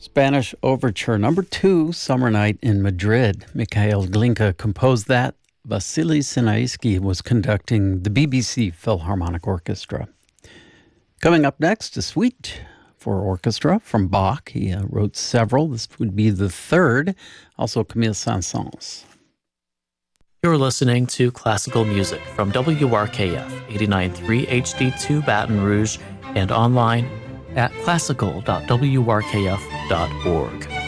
Spanish Overture Number 2, Summer Night in Madrid. Mikhail Glinka composed that. Vasily Sinaisky was conducting the BBC Philharmonic Orchestra. Coming up next, a suite for orchestra from Bach. He wrote several. This would be the third. Also Camille Saint-Saëns. You're listening to classical music from WRKF 89.3 HD2 Baton Rouge and online at classical.wrkf.org.